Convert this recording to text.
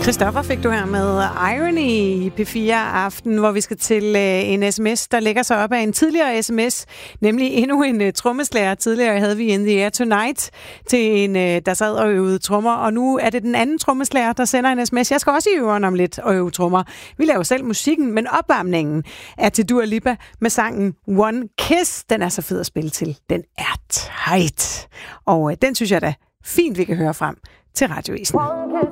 Christoffer fik du her med Irony i P4 Aften, hvor vi skal til en sms, der lægger sig op af en tidligere sms, nemlig endnu en trommeslager. Tidligere havde vi In the Air Tonight til en, der sad og øvede trommer, og nu er det den anden trommeslager, der sender en sms. Jeg skal også i øveren om lidt og øve trommer. Vi laver selv musikken, men opvarmningen er til Dua Lipa med sangen One Kiss. Den er så fed at spille til. Den er tight. Og den synes jeg da fint, vi kan høre frem til Radioisen.